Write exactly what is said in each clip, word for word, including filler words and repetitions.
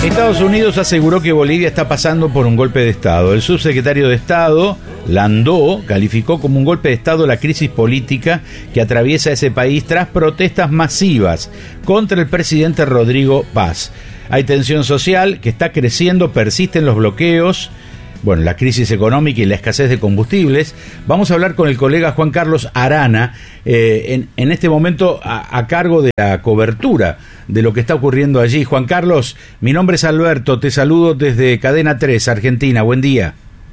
Estados Unidos aseguró que Bolivia está pasando por un golpe de Estado. El subsecretario de Estado, Landó, calificó como un golpe de Estado la crisis política que atraviesa ese país tras protestas masivas contra el presidente Rodrigo Paz. Hay tensión social que está creciendo, persisten los bloqueos, bueno, la crisis económica y la escasez de combustibles. Vamos a hablar con el colega Juan Carlos Arana, eh, en, en este momento a, a cargo de la cobertura de lo que está ocurriendo allí. Juan Carlos, mi nombre es Alberto, te saludo desde Cadena tres, Argentina. Buen día.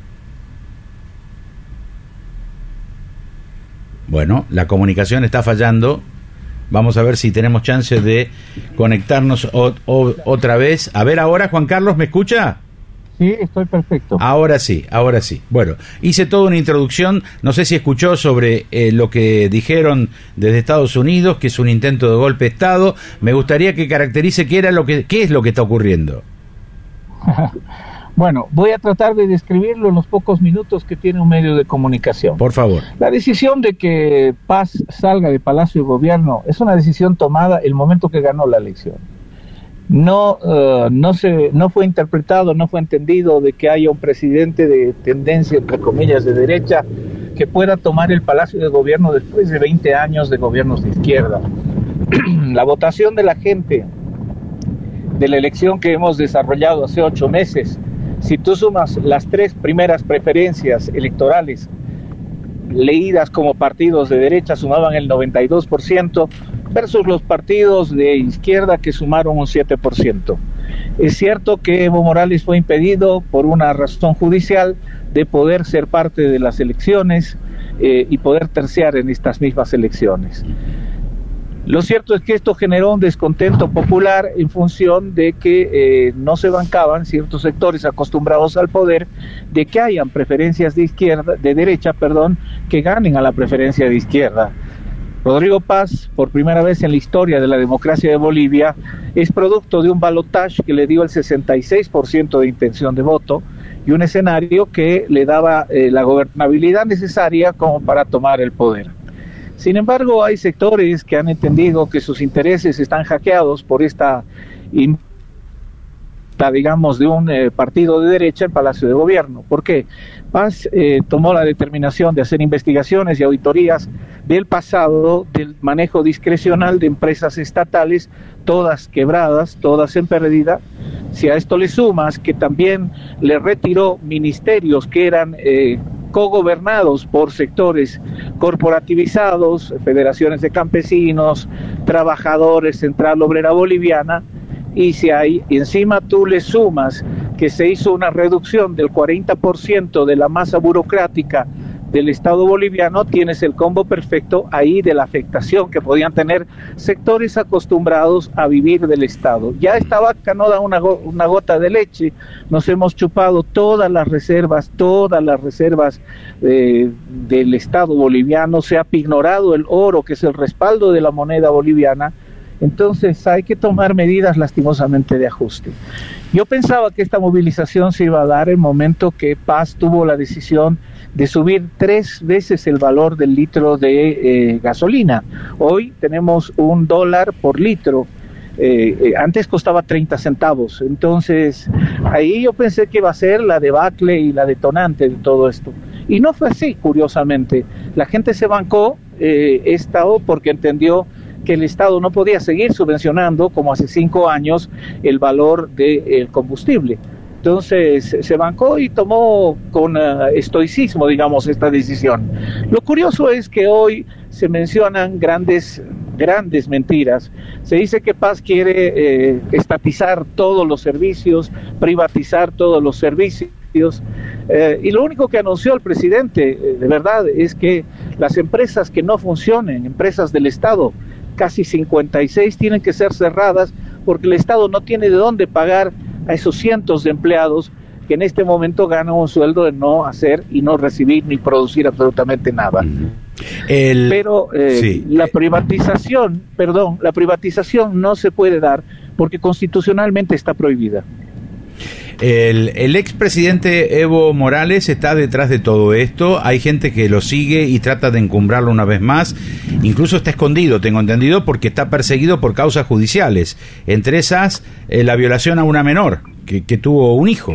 Bueno, la comunicación está fallando. Vamos a ver si tenemos chance de conectarnos o, o, otra vez. A ver ahora, Juan Carlos, ¿me escucha? Sí, estoy perfecto. Ahora sí, ahora sí. Bueno, hice toda una introducción, no sé si escuchó sobre eh, lo que dijeron desde Estados Unidos, que es un intento de golpe de Estado. Me gustaría que caracterice qué era lo que, qué es lo que está ocurriendo. Bueno, voy a tratar de describirlo en los pocos minutos que tiene un medio de comunicación. Por favor. La decisión de que Paz salga de Palacio de Gobierno es una decisión tomada el momento que ganó la elección. No, uh, no se, no fue interpretado, no fue entendido de que haya un presidente de tendencia, entre comillas, de derecha, que pueda tomar el Palacio de Gobierno después de veinte años de gobiernos de izquierda. La votación de la gente de la elección que hemos desarrollado hace ocho meses, si tú sumas las tres primeras preferencias electorales leídas como partidos de derecha, sumaban el noventa y dos por ciento, versus los partidos de izquierda que sumaron un siete por ciento. Es cierto que Evo Morales fue impedido por una razón judicial de poder ser parte de las elecciones eh, y poder terciar en estas mismas elecciones. Lo cierto es que esto generó un descontento popular en función de que eh, no se bancaban ciertos sectores acostumbrados al poder de que hayan preferencias de izquierda, de derecha, perdón, que ganen a la preferencia de izquierda. Rodrigo Paz, por primera vez en la historia de la democracia de Bolivia, es producto de un balotaje que le dio el sesenta y seis por ciento de intención de voto y un escenario que le daba eh, la gobernabilidad necesaria como para tomar el poder. Sin embargo, hay sectores que han entendido que sus intereses están hackeados por esta, digamos, de un eh, partido de derecha en Palacio de Gobierno. ¿Por qué? Paz eh, tomó la determinación de hacer investigaciones y auditorías del pasado del manejo discrecional de empresas estatales, todas quebradas, todas en pérdida. Si a esto le sumas que también le retiró ministerios que eran eh, cogobernados por sectores corporativizados, federaciones de campesinos, trabajadores, Central Obrera Boliviana, y si ahí encima tú le sumas que se hizo una reducción del cuarenta por ciento de la masa burocrática del Estado boliviano, tienes el combo perfecto ahí de la afectación que podían tener sectores acostumbrados a vivir del Estado. Ya esta vaca no da una, go- una gota de leche, nos hemos chupado todas las reservas, todas las reservas eh, del Estado boliviano, se ha ignorado el oro que es el respaldo de la moneda boliviana. Entonces hay que tomar medidas lastimosamente de ajuste. Yo pensaba que esta movilización se iba a dar el momento que Paz tuvo la decisión de subir tres veces el valor del litro de eh, gasolina. Hoy tenemos un dólar por litro. Eh, eh, antes costaba treinta centavos. Entonces ahí yo pensé que iba a ser la debacle y la detonante de todo esto. Y no fue así, curiosamente. La gente se bancó eh, esta o porque entendió que el Estado no podía seguir subvencionando, como hace cinco años, el valor del combustible. Entonces se bancó y tomó con uh, estoicismo, digamos, esta decisión. Lo curioso es que hoy se mencionan grandes, grandes mentiras. Se dice que Paz quiere eh, estatizar todos los servicios, privatizar todos los servicios. Eh, y lo único que anunció el presidente, eh, de verdad, es que las empresas que no funcionen, empresas del Estado, casi cincuenta y seis, tienen que ser cerradas porque el Estado no tiene de dónde pagar a esos cientos de empleados que en este momento ganan un sueldo de no hacer y no recibir ni producir absolutamente nada. El... Pero eh, sí. la privatización, perdón, la privatización no se puede dar porque constitucionalmente está prohibida. El, el expresidente Evo Morales está detrás de todo esto, hay gente que lo sigue y trata de encumbrarlo una vez más, incluso está escondido, tengo entendido, porque está perseguido por causas judiciales, entre esas eh, la violación a una menor que, que tuvo un hijo.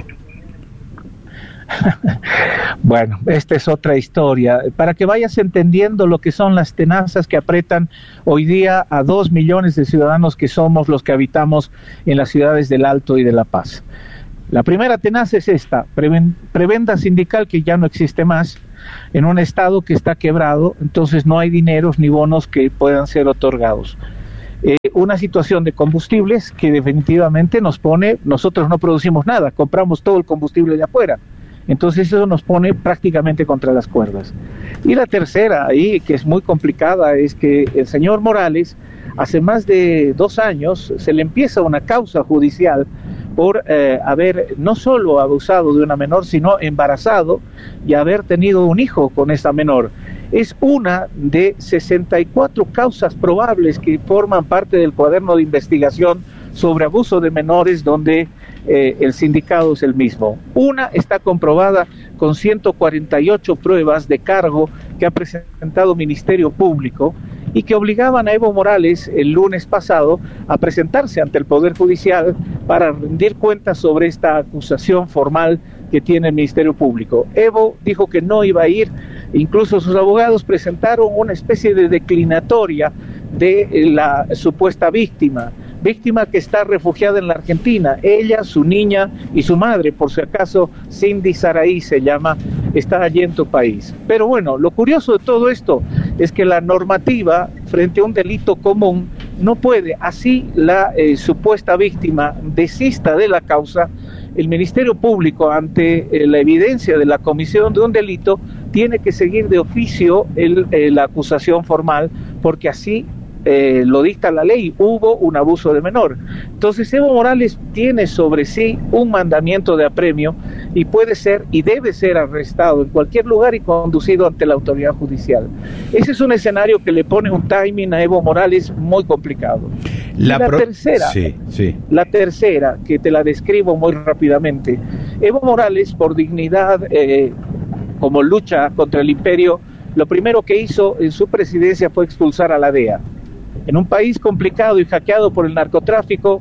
Bueno, esta es otra historia, para que vayas entendiendo lo que son las tenazas que apretan hoy día a dos millones de ciudadanos que somos los que habitamos en las ciudades del Alto y de La Paz. La primera tenaza es esta, preven, prebenda sindical que ya no existe más, en un estado que está quebrado, entonces no hay dineros ni bonos que puedan ser otorgados. Eh, una situación de combustibles que definitivamente nos pone, nosotros no producimos nada, compramos todo el combustible de afuera, entonces eso nos pone prácticamente contra las cuerdas. Y la tercera, ahí que es muy complicada, es que el señor Morales, hace más de dos años, se le empieza una causa judicial por eh, haber no solo abusado de una menor, sino embarazado y haber tenido un hijo con esa menor. Es una de sesenta y cuatro causas probables que forman parte del cuaderno de investigación sobre abuso de menores, donde eh, el sindicado es el mismo. Una está comprobada con ciento cuarenta y ocho pruebas de cargo que ha presentado Ministerio Público y que obligaban a Evo Morales el lunes pasado a presentarse ante el Poder Judicial para rendir cuentas sobre esta acusación formal que tiene el Ministerio Público. Evo dijo que no iba a ir, incluso sus abogados presentaron una especie de declinatoria de la supuesta víctima, víctima que está refugiada en la Argentina, ella, su niña y su madre, por si acaso Cindy Saraí se llama, está allí en tu país. Pero bueno, lo curioso de todo esto es que la normativa frente a un delito común no puede, así la eh, supuesta víctima desista de la causa, el Ministerio Público, ante eh, la evidencia de la comisión de un delito, tiene que seguir de oficio el, eh, la acusación formal, porque así Eh, lo dicta la ley, hubo un abuso de menor. Entonces Evo Morales tiene sobre sí un mandamiento de apremio y puede ser y debe ser arrestado en cualquier lugar y conducido ante la autoridad judicial. Ese es un escenario que le pone un timing a Evo Morales muy complicado. La, la pro... tercera, sí, sí. la tercera, que te la describo muy rápidamente. Evo Morales, por dignidad, eh, como lucha contra el imperio, lo primero que hizo en su presidencia fue expulsar a la D E A. En un país complicado y hackeado por el narcotráfico,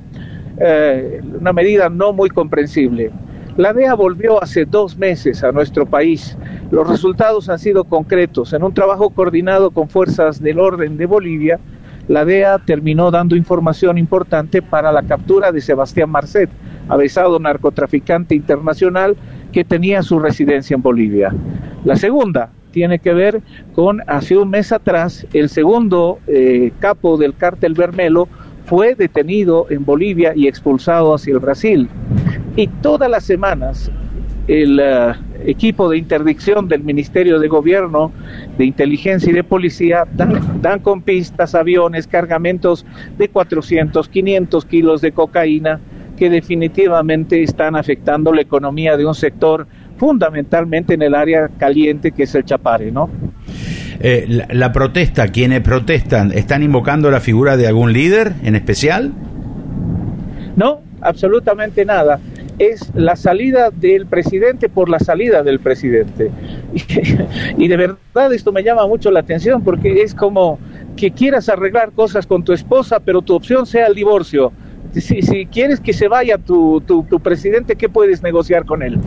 eh, una medida no muy comprensible. La D E A volvió hace dos meses a nuestro país. Los resultados han sido concretos. En un trabajo coordinado con fuerzas del orden de Bolivia, la D E A terminó dando información importante para la captura de Sebastián Marcet, avisado narcotraficante internacional que tenía su residencia en Bolivia. La segunda tiene que ver con, hace un mes atrás, el segundo eh, capo del cártel Bermelo fue detenido en Bolivia y expulsado hacia el Brasil. Y todas las semanas el uh, equipo de interdicción del Ministerio de Gobierno, de Inteligencia y de Policía dan, dan con pistas, aviones, cargamentos de cuatrocientos, quinientos kilos de cocaína que definitivamente están afectando la economía de un sector fundamentalmente en el área caliente que es el Chapare, ¿no? Eh, la, la protesta, quienes protestan, ¿están invocando la figura de algún líder en especial? No, absolutamente nada. Es la salida del presidente por la salida del presidente. Y, y de verdad esto me llama mucho la atención, porque es como que quieras arreglar cosas con tu esposa, pero tu opción sea el divorcio. Si, si quieres que se vaya tu, tu, tu presidente, ¿qué puedes negociar con él?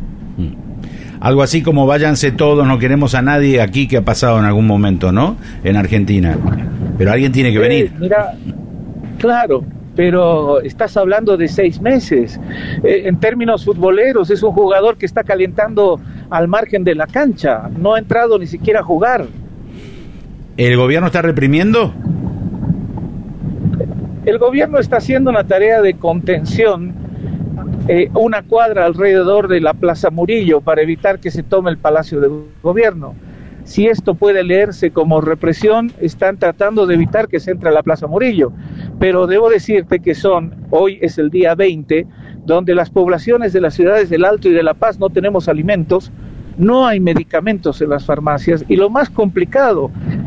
Algo así como váyanse todos, no queremos a nadie aquí, que ha pasado en algún momento, ¿no? En Argentina. Pero alguien tiene que eh, venir. Mira, claro, pero estás hablando de seis meses. Eh, en términos futboleros, es un jugador que está calentando al margen de la cancha. No ha entrado ni siquiera a jugar. ¿El gobierno está reprimiendo? El gobierno está haciendo una tarea de contención, eh, una cuadra alrededor de la Plaza Murillo para evitar que se tome el Palacio de Gobierno. Si esto puede leerse como represión, están tratando de evitar que se entre a la Plaza Murillo. Pero debo decirte que son, hoy es el día veinte, donde las poblaciones de las ciudades del Alto y de La Paz no tenemos alimentos, no hay medicamentos en las farmacias, y lo más complicado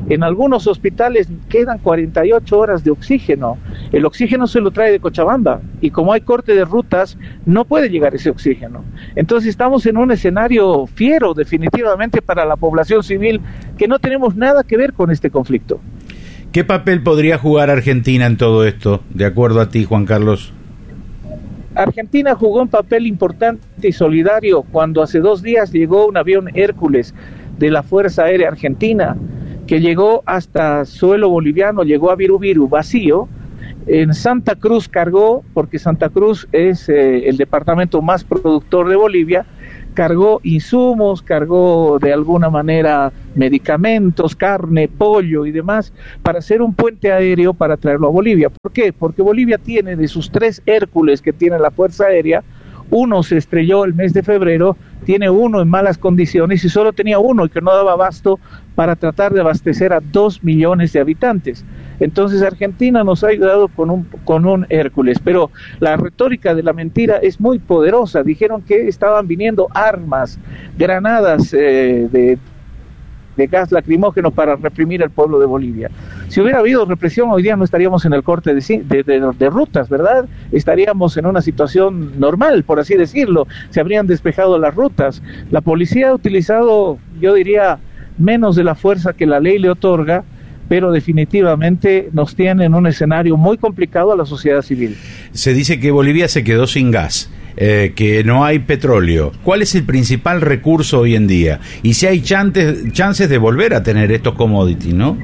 En algunos hospitales quedan cuarenta y ocho horas de oxígeno. El oxígeno se lo trae de Cochabamba y como hay corte de rutas, no puede llegar ese oxígeno. Entonces estamos en un escenario fiero definitivamente para la población civil que no tenemos nada que ver con este conflicto. ¿Qué papel podría jugar Argentina en todo esto, de acuerdo a ti, Juan Carlos? Argentina jugó un papel importante y solidario cuando hace dos días llegó un avión Hércules de la Fuerza Aérea Argentina, que llegó hasta suelo boliviano, llegó a Virubiru vacío. En Santa Cruz cargó, porque Santa Cruz es eh, el departamento más productor de Bolivia, cargó insumos, cargó de alguna manera medicamentos, carne, pollo y demás, para hacer un puente aéreo para traerlo a Bolivia. ¿Por qué? Porque Bolivia tiene de sus tres Hércules que tiene la Fuerza Aérea, uno se estrelló el mes de febrero, tiene uno en malas condiciones y solo tenía uno y que no daba abasto para tratar de abastecer a dos millones de habitantes. Entonces Argentina nos ha ayudado con un, con un Hércules, pero la retórica de la mentira es muy poderosa. Dijeron que estaban viniendo armas, granadas eh, de, de gas lacrimógeno para reprimir al pueblo de Bolivia. Si hubiera habido represión, hoy día no estaríamos en el corte de, de, de, de rutas, ¿verdad? Estaríamos en una situación normal, por así decirlo. Se habrían despejado las rutas. La policía ha utilizado, yo diría, menos de la fuerza que la ley le otorga, pero definitivamente nos tiene en un escenario muy complicado a la sociedad civil. Se dice que Bolivia se quedó sin gas, eh, que no hay petróleo. ¿Cuál es el principal recurso hoy en día? Y si hay chances, chances de volver a tener estos commodities, ¿no?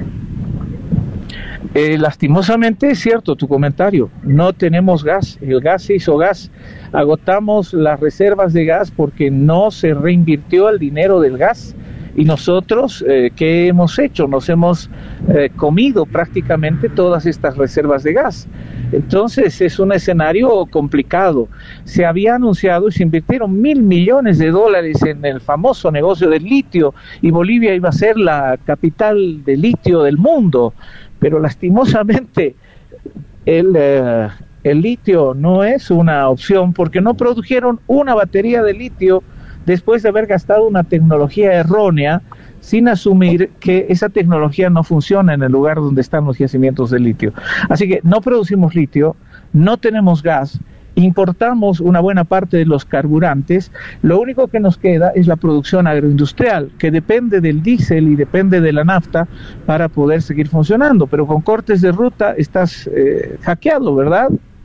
Eh, lastimosamente es cierto tu comentario, no tenemos gas, el gas se hizo gas, agotamos las reservas de gas porque no se reinvirtió el dinero del gas. Y nosotros, eh, ¿qué hemos hecho? Nos hemos eh, comido prácticamente todas estas reservas de gas. Entonces es un escenario complicado. Se había anunciado y se invirtieron mil millones de dólares en el famoso negocio del litio y Bolivia iba a ser la capital de litio del mundo. Pero lastimosamente el, eh, el litio no es una opción porque no produjeron una batería de litio después de haber gastado una tecnología errónea sin asumir que esa tecnología no funciona en el lugar donde están los yacimientos de litio. Así que no producimos litio, no tenemos gas, importamos una buena parte de los carburantes, lo único que nos queda es la producción agroindustrial, que depende del diésel y depende de la nafta para poder seguir funcionando, pero con cortes de ruta estás eh, hackeado, ¿verdad?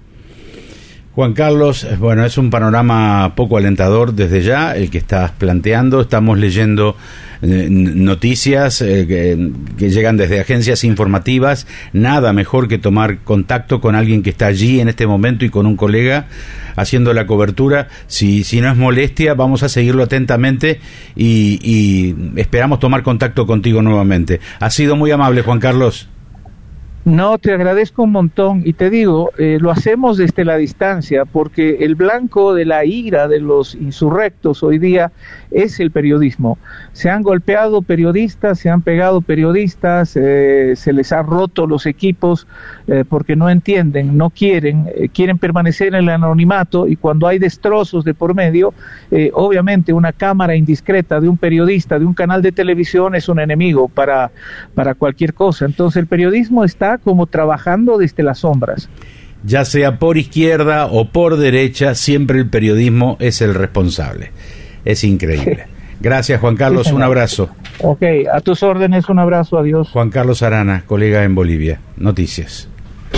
Juan Carlos, bueno, es un panorama poco alentador desde ya, el que estás planteando. Estamos leyendo eh, noticias eh, que, que llegan desde agencias informativas. Nada mejor que tomar contacto con alguien que está allí en este momento y con un colega haciendo la cobertura. Si, si no es molestia, vamos a seguirlo atentamente y, y esperamos tomar contacto contigo nuevamente. Ha sido muy amable, Juan Carlos. No, te agradezco un montón y te digo, eh, lo hacemos desde la distancia porque el blanco de la ira de los insurrectos hoy día es el periodismo. Se han golpeado periodistas, se han pegado periodistas, eh, se les ha roto los equipos eh, porque no entienden, no quieren, eh, quieren permanecer en el anonimato y cuando hay destrozos de por medio, eh, obviamente una cámara indiscreta de un periodista, de un canal de televisión es un enemigo para, para cualquier cosa. Entonces el periodismo está como trabajando desde las sombras. Ya sea por izquierda o por derecha, siempre el periodismo es el responsable. Es increíble. Gracias, Juan Carlos, sí, un abrazo. Ok, a tus órdenes, un abrazo, adiós. Juan Carlos Arana, colega en Bolivia. Noticias.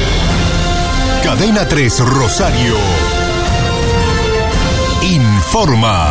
Cadena tres Rosario informa.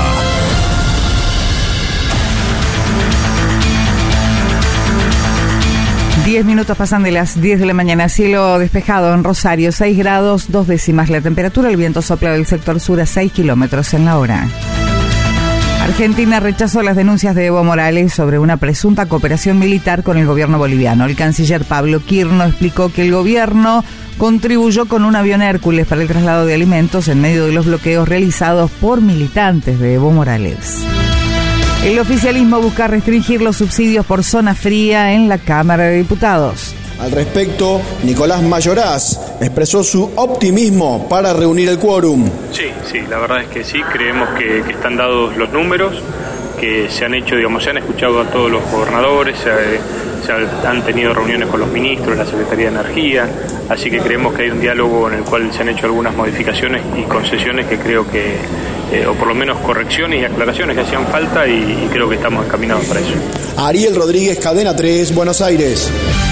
Diez minutos pasan de las diez de la mañana, cielo despejado en Rosario, seis grados, dos décimas la temperatura, el viento sopla del sector sur a seis kilómetros en la hora. Argentina rechazó las denuncias de Evo Morales sobre una presunta cooperación militar con el gobierno boliviano. El canciller Pablo Quirno explicó que el gobierno contribuyó con un avión Hércules para el traslado de alimentos en medio de los bloqueos realizados por militantes de Evo Morales. El oficialismo busca restringir los subsidios por zona fría en la Cámara de Diputados. Al respecto, Nicolás Mayoraz expresó su optimismo para reunir el quórum. Sí, sí, la verdad es que sí, creemos que, que están dados los números que se han hecho, digamos, se han escuchado a todos los gobernadores, se, se han tenido reuniones con los ministros, la Secretaría de Energía, así que creemos que hay un diálogo en el cual se han hecho algunas modificaciones y concesiones que creo que, eh, o por lo menos correcciones y aclaraciones que hacían falta, y, y creo que estamos encaminados para eso. Ariel Rodríguez, Cadena tres, Buenos Aires.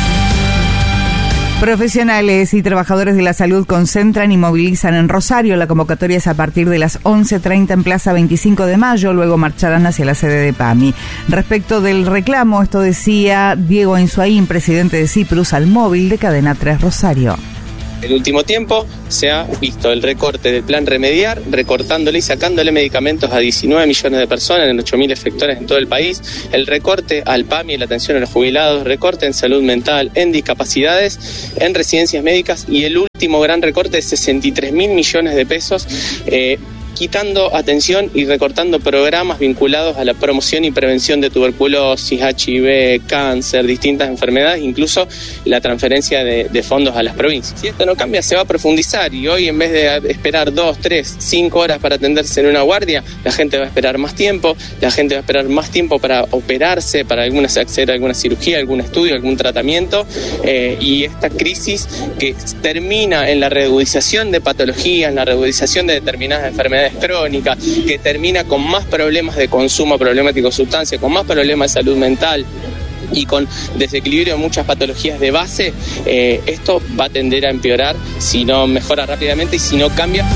Profesionales y trabajadores de la salud concentran y movilizan en Rosario. La convocatoria es a partir de las once treinta en Plaza veinticinco de mayo, luego marcharán hacia la sede de PAMI. Respecto del reclamo, esto decía Diego Insuaín, presidente de Ciprus, al móvil de Cadena tres Rosario. En el último tiempo se ha visto el recorte del plan Remediar, recortándole y sacándole medicamentos a diecinueve millones de personas en ocho mil efectores en todo el país, el recorte al PAMI y la atención a los jubilados, recorte en salud mental, en discapacidades, en residencias médicas, y el último gran recorte de sesenta y tres mil millones de pesos, eh, quitando atención y recortando programas vinculados a la promoción y prevención de tuberculosis, H I V, cáncer, distintas enfermedades, incluso la transferencia de, de fondos a las provincias. Si esto no cambia, se va a profundizar, y hoy, en vez de esperar dos, tres, cinco horas para atenderse en una guardia, la gente va a esperar más tiempo, la gente va a esperar más tiempo para operarse, para algunas acceder a alguna cirugía, algún estudio, algún tratamiento, eh, y esta crisis que termina en la reagudización de patologías, en la reagudización de determinadas enfermedades crónica, que termina con más problemas de consumo problemático de sustancias, con más problemas de salud mental y con desequilibrio de muchas patologías de base, eh, esto va a tender a empeorar si no mejora rápidamente y si no cambia.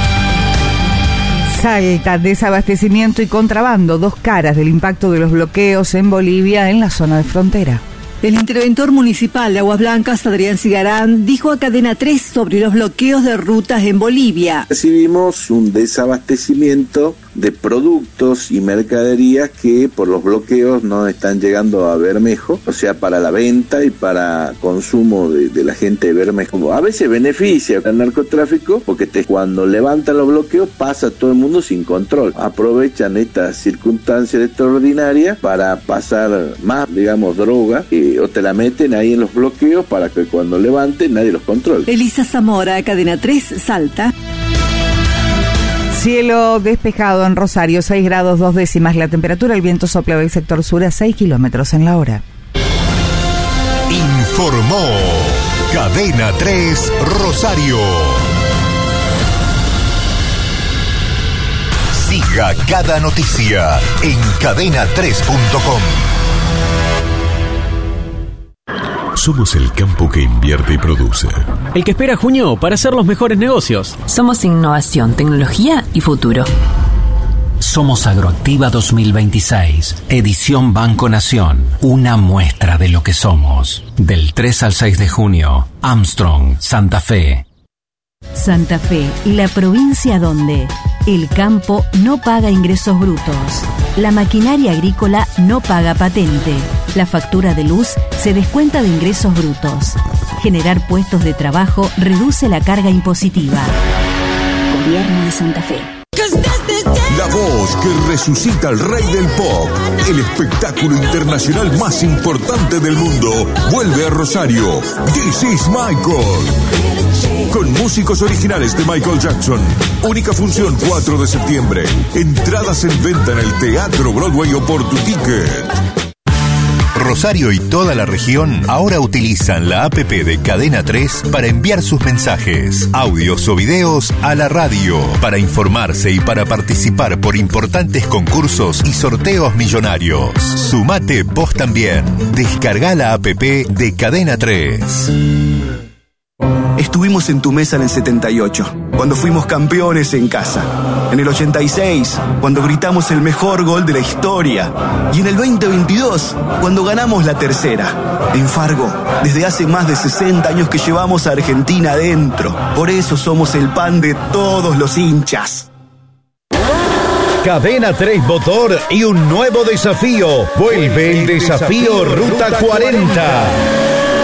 Salta, desabastecimiento y contrabando, dos caras del impacto de los bloqueos en Bolivia en la zona de frontera. El interventor municipal de Aguas Blancas, Adrián Cigarán, dijo a Cadena tres sobre los bloqueos de rutas en Bolivia. Recibimos un desabastecimiento de productos y mercaderías que por los bloqueos no están llegando a Bermejo, o sea, para la venta y para consumo de, de la gente de Bermejo. A veces beneficia al narcotráfico porque te, cuando levantan los bloqueos pasa todo el mundo sin control. Aprovechan estas circunstancias extraordinarias para pasar más, digamos, droga, eh, o te la meten ahí en los bloqueos para que cuando levanten nadie los controle. Elisa Zamora, Cadena tres, Salta. Cielo despejado en Rosario, seis grados dos décimas la temperatura, el viento sopla del sector sur a seis kilómetros en la hora. Informó Cadena tres Rosario. Siga cada noticia en cadena tres punto com. Somos el campo que invierte y produce. El que espera junio para hacer los mejores negocios. Somos innovación, tecnología y futuro. Somos Agroactiva dos mil veintiséis, edición Banco Nación. Una muestra de lo que somos. Del tres al seis de junio, Armstrong, Santa Fe. Santa Fe, la provincia donde el campo no paga ingresos brutos, la maquinaria agrícola no paga patente, la factura de luz se descuenta de ingresos brutos. Generar puestos de trabajo reduce la carga impositiva. Gobierno de Santa Fe. La voz que resucita al rey del pop, el espectáculo internacional más importante del mundo, vuelve a Rosario. This is Michael. Con músicos originales de Michael Jackson. Única función cuatro de septiembre. Entradas en venta en el Teatro Broadway o por tu ticket. Rosario y toda la región ahora utilizan la app de Cadena tres para enviar sus mensajes, audios o videos a la radio, para informarse y para participar por importantes concursos y sorteos millonarios. Sumate vos también. Descarga la app de Cadena tres. Estuvimos en tu mesa en el setenta y ocho, cuando fuimos campeones en casa. En el ochenta y seis, cuando gritamos el mejor gol de la historia. Y en el veinte veintidós, cuando ganamos la tercera. En Fargo, desde hace más de sesenta años que llevamos a Argentina adentro. Por eso somos el pan de todos los hinchas. Cadena tres Motor y un nuevo desafío. Vuelve el desafío Ruta cuarenta.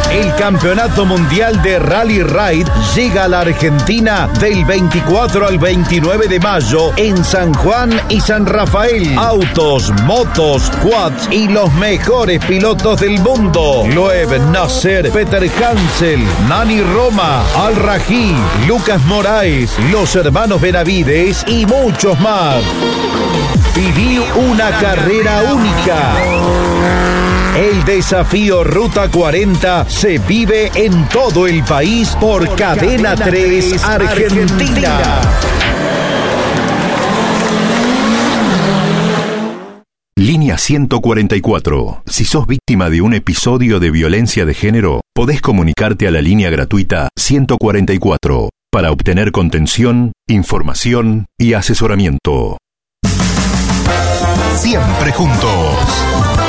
El Campeonato Mundial de Rally Ride llega a la Argentina del veinticuatro al veintinueve de mayo en San Juan y San Rafael. Autos, motos, quads y los mejores pilotos del mundo. Loeb Nasser, Peter Hansel, Nani Roma, Al Rají, Lucas Moraes, los hermanos Benavides y muchos más. Viví una carrera única. El desafío Ruta cuarenta se vive en todo el país por Cadena tres Argentina. Línea ciento cuarenta y cuatro. Si sos víctima de un episodio de violencia de género, podés comunicarte a la línea gratuita ciento cuarenta y cuatro para obtener contención, información y asesoramiento. Siempre juntos.